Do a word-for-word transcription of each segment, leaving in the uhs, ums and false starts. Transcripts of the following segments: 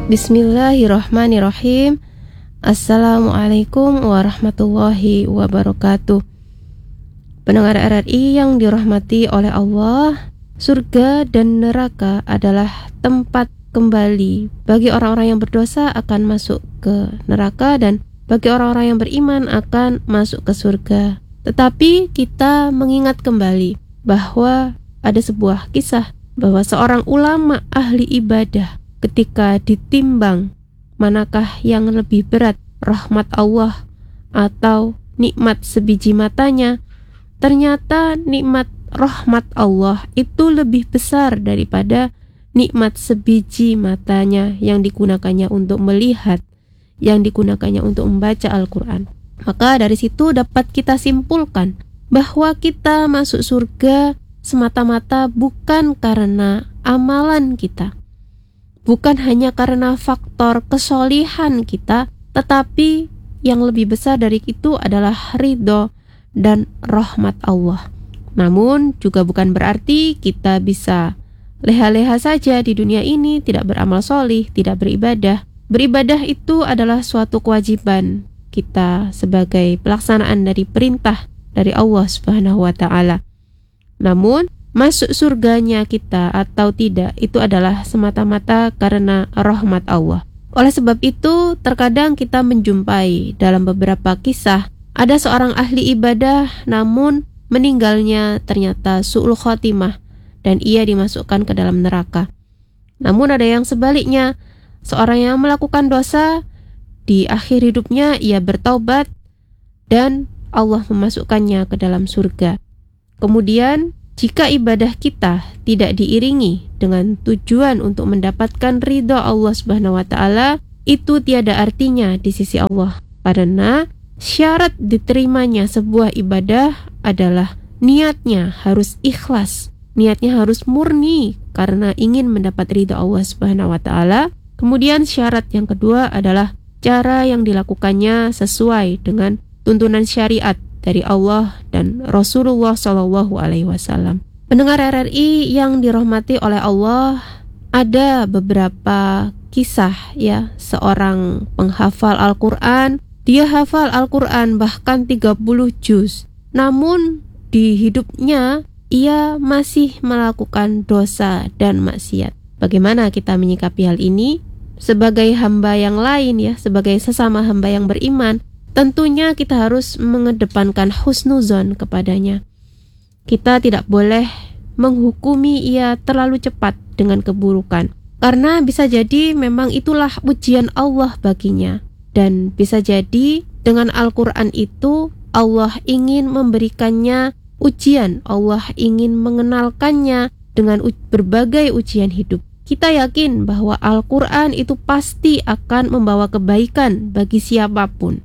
Bismillahirrahmanirrahim. Assalamualaikum warahmatullahi wabarakatuh. Pendengar R R I yang dirahmati oleh Allah, surga dan neraka adalah tempat kembali bagi orang-orang yang berdosa akan masuk ke neraka, dan bagi orang-orang yang beriman akan masuk ke surga. Tetapi kita mengingat kembali bahwa ada sebuah kisah bahwa seorang ulama ahli ibadah ketika ditimbang manakah yang lebih berat, rahmat Allah atau nikmat sebiji matanya, ternyata nikmat rahmat Allah itu lebih besar daripada nikmat sebiji matanya yang digunakannya untuk melihat, yang digunakannya untuk membaca Al-Quran. Maka dari situ dapat kita simpulkan bahwa kita masuk surga semata-mata bukan karena amalan kita, bukan hanya karena faktor kesolihan kita, tetapi yang lebih besar dari itu adalah ridho dan rahmat Allah. Namun juga bukan berarti kita bisa leha-leha saja di dunia ini, tidak beramal solih, tidak beribadah. Beribadah itu adalah suatu kewajiban kita sebagai pelaksanaan dari perintah dari Allah Subhanahu wa Ta'ala. Namun masuk surganya kita atau tidak itu adalah semata-mata karena rahmat Allah. Oleh sebab itu, terkadang kita menjumpai dalam beberapa kisah ada seorang ahli ibadah namun meninggalnya ternyata su'ul khotimah dan ia dimasukkan ke dalam neraka. Namun ada yang sebaliknya, seorang yang melakukan dosa di akhir hidupnya ia bertaubat dan Allah memasukkannya ke dalam surga. Kemudian jika ibadah kita tidak diiringi dengan tujuan untuk mendapatkan ridha Allah Subhanahu wa Ta'ala, itu tiada artinya di sisi Allah. Karena syarat diterimanya sebuah ibadah adalah niatnya harus ikhlas, niatnya harus murni karena ingin mendapat ridha Allah Subhanahu wa Ta'ala. Kemudian syarat yang kedua adalah cara yang dilakukannya sesuai dengan tuntunan syariat dari Allah dan Rasulullah Shallallahu Alaihi Wasallam. Pendengar R R I yang dirahmati oleh Allah, ada beberapa kisah ya seorang penghafal Al-Quran. Dia hafal Al-Quran bahkan tiga puluh juz, namun di hidupnya ia masih melakukan dosa dan maksiat. Bagaimana kita menyikapi hal ini? Sebagai hamba yang lain ya, sebagai sesama hamba yang beriman, tentunya kita harus mengedepankan husnuzon kepadanya. Kita tidak boleh menghukumi ia terlalu cepat dengan keburukan, karena bisa jadi memang itulah ujian Allah baginya. Dan bisa jadi dengan Al-Quran itu Allah ingin memberikannya ujian, Allah ingin mengenalkannya dengan u- berbagai ujian hidup. Kita yakin bahwa Al-Quran itu pasti akan membawa kebaikan bagi siapapun.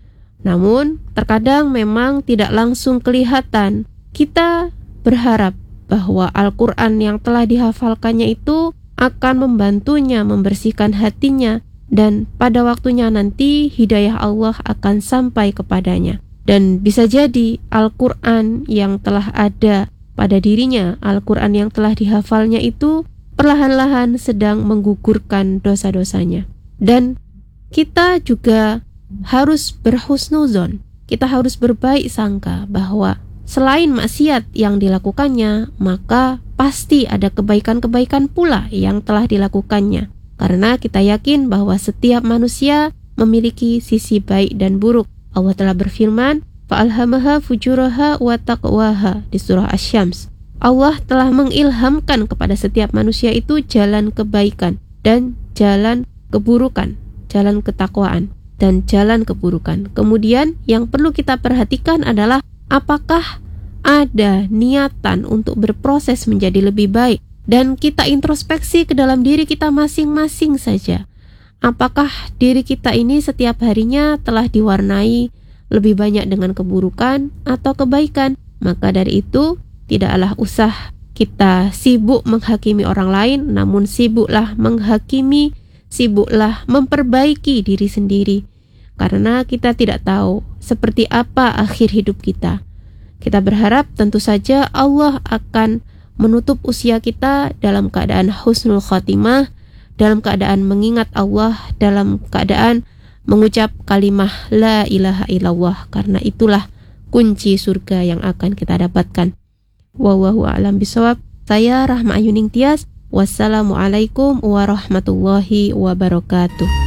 Namun, terkadang memang tidak langsung kelihatan. Kita berharap bahwa Al-Quran yang telah dihafalkannya itu akan membantunya membersihkan hatinya, dan pada waktunya nanti hidayah Allah akan sampai kepadanya. Dan bisa jadi Al-Quran yang telah ada pada dirinya, Al-Quran yang telah dihafalnya itu perlahan-lahan sedang menggugurkan dosa-dosanya. Dan kita juga harus berhusnuzon, kita harus berbaik sangka bahwa selain maksiat yang dilakukannya, maka pasti ada kebaikan-kebaikan pula yang telah dilakukannya. Karena kita yakin bahwa setiap manusia memiliki sisi baik dan buruk. Allah telah berfirman, fa'alhamaha fujuraha wa taqwaha di surah Asy-Syams. Allah telah mengilhamkan kepada setiap manusia itu jalan kebaikan dan jalan keburukan, jalan ketakwaan dan jalan keburukan. Kemudian yang perlu kita perhatikan adalah apakah ada niatan untuk berproses menjadi lebih baik, dan kita introspeksi ke dalam diri kita masing-masing saja. Apakah diri kita ini setiap harinya telah diwarnai lebih banyak dengan keburukan atau kebaikan? Maka dari itu tidaklah usah kita sibuk menghakimi orang lain, namun sibuklah menghakimi, sibuklah memperbaiki diri sendiri. Karena kita tidak tahu seperti apa akhir hidup kita. Kita berharap tentu saja Allah akan menutup usia kita dalam keadaan husnul khotimah dalam keadaan mengingat Allah, dalam keadaan mengucap kalimah la ilaha illallah, karena itulah kunci surga yang akan kita dapatkan. Wallahu a'lam bishawab. Saya Rahma Ayuning Tias. Wassalamualaikum warahmatullahi wabarakatuh.